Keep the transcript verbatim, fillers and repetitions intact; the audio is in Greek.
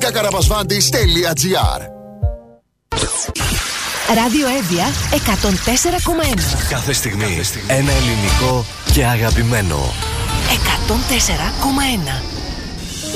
gikakarabasvandis.gr. Ράδιο Εύβοια εκατόν τέσσερα κόμμα ένα. Κάθε στιγμή, Κάθε στιγμή ένα ελληνικό και αγαπημένο. εκατόν τέσσερα κόμμα ένα.